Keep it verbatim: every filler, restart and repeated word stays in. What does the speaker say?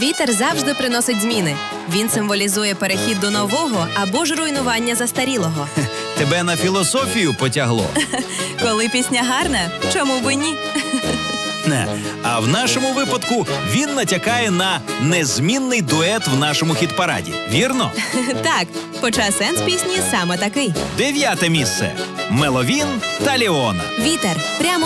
Вітер завжди приносить зміни. Він символізує перехід до нового або ж руйнування застарілого. Тебе на філософію потягло? Коли пісня гарна, чому б і ні? Не. А в нашому випадку він натякає на незмінний дует в нашому хіт-параді. Вірно? Так, хоча сенс пісні саме такий. Дев'яте місце. Меловін та Леона. Вітер прямо